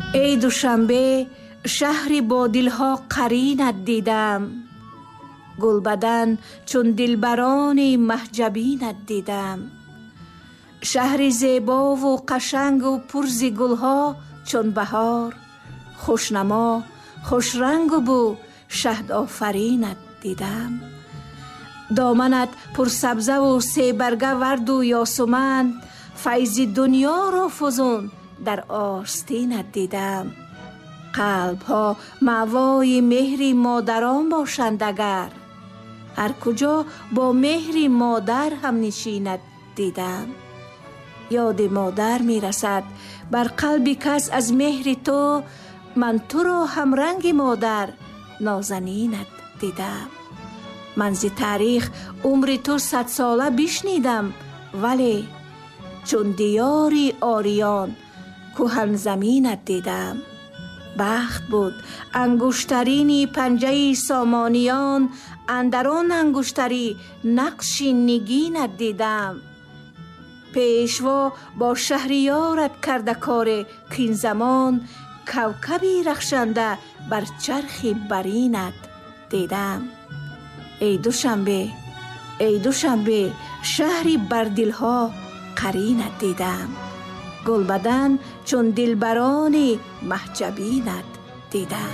ای دوشنبه شهری با دلها قرینت دیدم، گلبدن چون دلبران محجبینت دیدم. شهری زیبا و قشنگ و پرز گلها چون بهار، خوشنما خوشرنگ و بو شهد آفرینت دیدم. دامنت پر سبزه و سه برگه ورد و یاسمن، فیض دنیا را فزون در آستینت دیدم. قلب ها مأوای مهر مادران باشند، اگر هر کجا با مهر مادر هم نشینت دیدم. یاد مادر می رسد بر قلب کس از مهر تو، من تو را هم رنگ مادر نازنینت دیدم. من ز تاریخ عمر تو 100 ساله بشنیدم، ولی چون دیاری آریان کهن زمینت دیدم. بخت بود انگشترین پنجه سامانیان، اندران انگشتری نقش نگینت دیدم. پیشوا با شهریارت کرده کار کین زمان، کوکبی رخشنده بر چرخ برینت دیدم. ای دوشنبه ای دوشنبه شهری بر دلها قرینت دیدم، گلبدن چون دلبران محجبینت دیدم.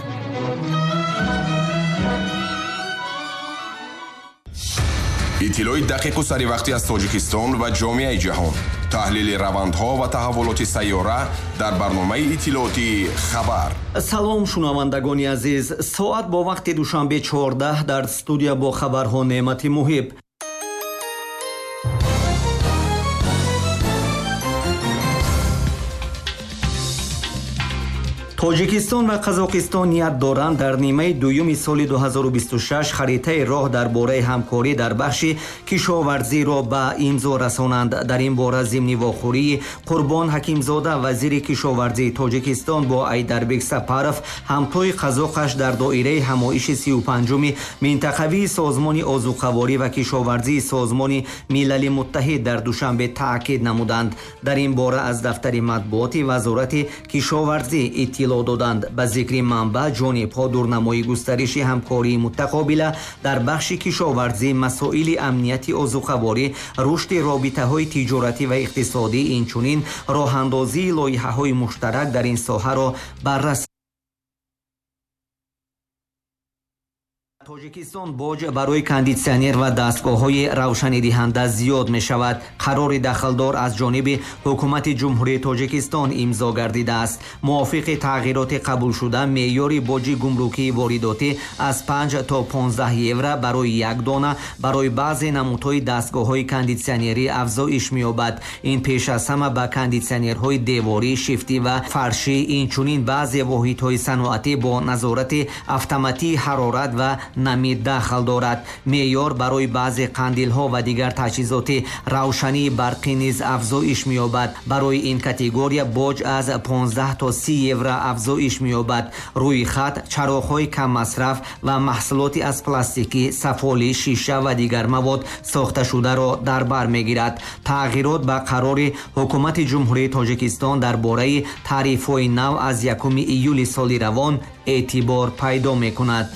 اطلاعی دقیق و سری وقتی از تاجیکستان و جامعه جهان، تحلیل روندها و تحولات سیاره در برنامه اطلاعاتی خبر. سلام شنوندگان عزیز، ساعت با وقت دوشنبه 14 در استودیو با خبرها نعمت محب. тоҷикистон ва қазоқистон ният доранд дар нимаи дуюми соли 2026 харитаи роҳ дар бораи ҳамкорӣ дар бахши кишоварзиро ба имзо расонанд. дар ин бора зимни вохӯрии Қурбон Ҳакимзода, вазири кишоварзии Тоҷикистон, бо Айдарбек Сапаров, ҳамтои қазоқаш дар доираи ҳамоиши 35-уми минтақавии созмони озуқаворӣ ва кишоварзии созмони Милали Муттаҳид дар душанбе таъкид намуданд. дар ин бора аз дафтари матбуоти вазорати кишоварзӣ иттилоъ доданд. ба зикри манбаъ ҷонибҳо дурнамои густариши ҳамкории мутақобила дар бахши кишоварзӣ, масоили амнияти озуқаворӣ, рушди робитаҳои тиҷоратӣ ва иқтисодӣ, инчунин роҳандозии лоиҳаҳои муштарак дар ин соҳаро баррасӣ. тоҷикистон боҷ барои кондитсионер ва дастгоҳҳои равшанидиҳанда зиёд мешавад. қарори дахлдор аз ҷониби ҳукумати ҷумҳурии Тоҷикистон имзо гардидааст. мувофиқи тағйироти қабулшуда, меъёри боҷи гумрукии воридотӣ аз 5 то 15 евро барои як дона барои баъзе намудҳои дастгоҳҳои кондитсионерӣ афзоиш меёбад. ин пеш аз ҳама ба кондитсионерҳои деворӣ, шифтӣ ва фаршӣ, инчунин баъзе воҳидҳои саноатӣ бо назорати автоматии ҳарорат ва намид дахл дорад. меъёр барои баъзе қандилҳо ва дигар таҷҳизоти равшании барқӣ низ афзоиш меёбад. барои ин категория боҷ аз 15 то 30 евро афзоиш меёбад. рӯи хат, чароғҳои каммасраф ва маҳсулоти аз пластикӣ, сафоли, шиша ва дигар мавод сохташударо дар бар мегирад. тағйирот ба қарори ҳукумати ҷумҳурии Тоҷикистон дар бораи тарифҳои нав аз 1 июли соли равон эътибор пайдо мекунад.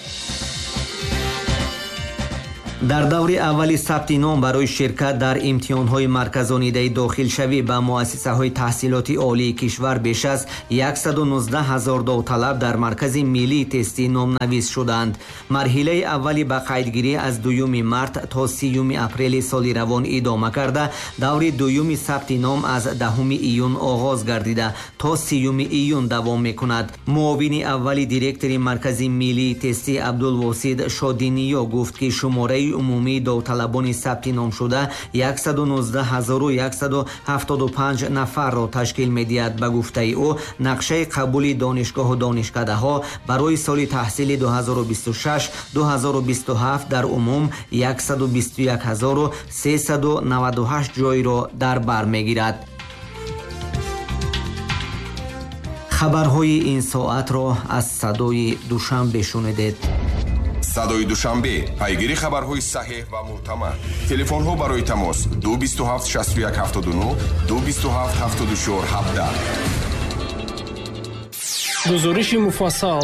дар даври аввали сабти ном барои ширкат дар имтиҳонҳои марказонидаи дохилшавӣ ба муассисаҳои таҳсилоти олии кишвар беш аз 119 000 довталаб дар маркази миллии тестӣ номнавис шуданд. марҳилаи аввали ба қайдгирӣ аз 2 март то 30 апрели соли равон идома карда, даври дуюми сабти ном аз 10 июн оғоз гардида то 30 июн давом мекунад. муовини аввали директори маркази миллии тестӣ Абдулвосид Шодиниё гуфт ки шумораи умумии довталабони сабти ном шуда 119 175 нафарро ташкил медиҳад. ба гуфтаи ӯ, нақшаи қабули донишгоҳу донишкадаҳо барои соли таҳсили 2026-2027 дар умум 121 398 ҷойро дар бар мегирад. хабарҳои ин соатро аз садои душанбе шунидед. садои душанбе, пайгири хабарҳои саҳеҳ ва мӯътамад. телефонҳо барои тамос 227 61 79 227 74 17. гузориши муфассал.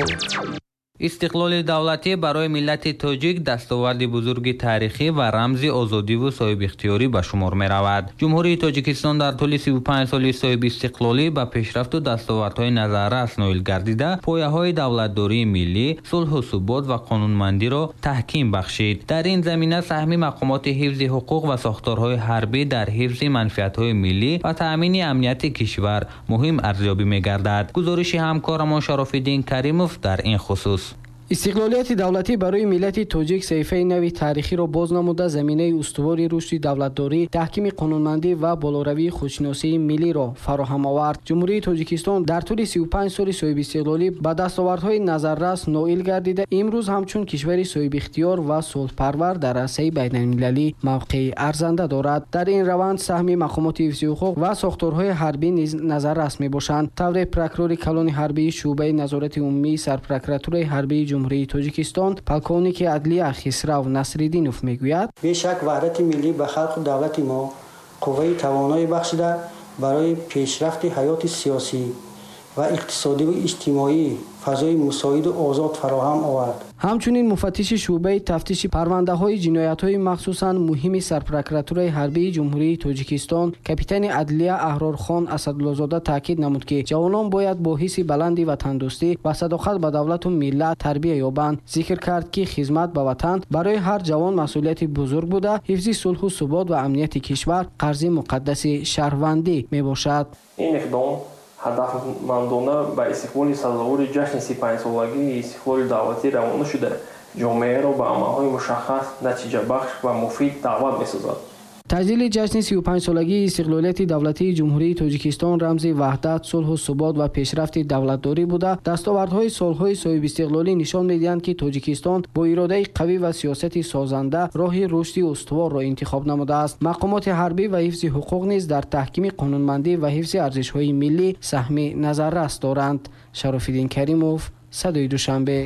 истиқлоли давлатӣ барои миллати тоҷик дастоварди бузурги таърихӣ ва рамзи озодиву соҳибихтиёрӣ ба шумор меравад. ҷумҳурии тоҷикистон дар тӯли 35 соли соҳибистиқлолӣ ба пешрафту дастовардҳои назаррас ноил гардида, пояҳои давлатдории миллӣ, сулҳу субот ва қонунмандиро таҳким бахшид. дар ин замина саҳми мақомоти ҳифзи ҳуқуқ ва сохторҳои ҳарбӣ дар ҳифзи манфиатҳои миллӣ ва таъмини амнияти кишвар муҳим арзёбӣ мегардад. гузориши ҳамкорамон Шарофиддин Каримов дар ин хусус. истиқлолияти давлатӣ барои миллати тоҷик саҳифаи нави таърихиро боз намуда, заминаи устувори рушди давлатдорӣ, таҳкими қонунмандӣ ва болоравии худшиносии миллиро фароҳам овард. ҷумҳурии тоҷикистон дар тӯли 35 соли соҳибистиқлолӣ ба дастовардҳои назаррас ноил гардида, имрӯз ҳамчун кишвари соҳибихтиёр ва сулҳпарвар дар арсаи байналмилалӣ мавқеи арзанда дорад. дар ин раванд саҳми мақомоти ҳифзи ҳуқуқ ва сохторҳои ҳарбӣ низ назаррас мебошанд. тавре прокурори калони ҳарбии шуъбаи назорати умумии сарпрокуратураи ҳарбии ҷумҳурии тоҷикистон полковники адлия Хисрав Насриддинов мегӯяд: бешак ваҳдати миллӣ ба халқу давлати мо қувваи тавоноӣ бахшида барои пешрафти ҳаёти сиёсӣ ва иқтисодиву иҷтимоӣ фазои мусоиду озод фароҳам овард. ҳамчунин муфаттиши шуъбаи тафтиши парвандаҳои ҷиноятҳои махсусан муҳими сарпрокуратураи ҳарбии ҷумҳурии тоҷикистон капитани адлия Аҳрорхон Асадуллозода таъкид намуд, ки ҷавонон бояд бо ҳисси баланди ватандӯстӣ ва садоқат ба давлату миллат тарбия ёбанд. зикр кард, ки хизмат ба ватан барои ҳар ҷавон масъулияти бузург буда, ҳифзи сулҳу субот ва амнияти кишвар қарзи муқаддаси шаҳрвандӣ мебошад. ин иқдом ҳадафмандона ба истиқболи сазовори ҷашни 35-солагии истиқлоли давлатӣ равона шуда, ҷомеаро ба амалҳои мушаххас, натиҷабахш ва муфид даъват месозад. таҷдили ҷашни 35-солагии истиқлолияти давлатии ҷумҳурии тоҷикистон рамзи ваҳдат, сулҳу субот ва пешрафти давлатдорӣ буда, дастовардҳои солҳои соҳибистиқлолӣ нишон медиҳанд, ки Тоҷикистон бо иродаи қавӣ ва сиёсати созанда роҳи рушди устуворро интихоб намудааст. мақомоти ҳарбӣ ва ҳифзи ҳуқуқ низ дар таҳкими қонунмандӣ ва ҳифзи арзишҳои миллӣ саҳми назаррас доранд. Шарофиддин Каримов, Садои Душанбе.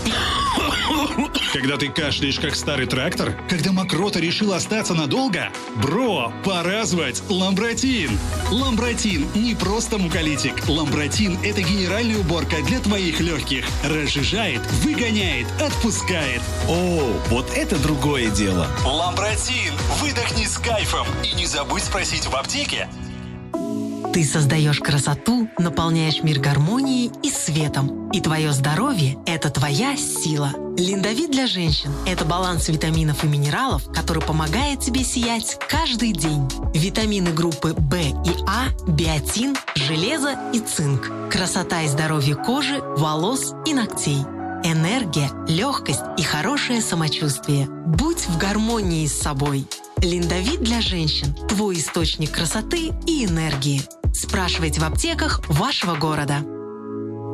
Когда ты кашляешь, как старый трактор? Когда мокрота решила остаться надолго? Бро, пора звать Ламбротин! Ламбротин не просто муколитик. Ламбротин – это генеральная уборка для твоих легких. Разжижает, выгоняет, отпускает. О, вот это другое дело. Ламбротин! Выдохни с кайфом. И не забудь спросить в аптеке. Ты создаешь красоту, наполняешь мир гармонией и светом. И твое здоровье – это твоя сила. Линдавит для женщин – это баланс витаминов и минералов, который помогает тебе сиять каждый день. Витамины группы В и А, биотин, железо и цинк. Красота и здоровье кожи, волос и ногтей. Энергия, легкость и хорошее самочувствие. Будь в гармонии с собой. Линдавит для женщин – твой источник красоты и энергии. Спрашивайте в аптеках вашего города.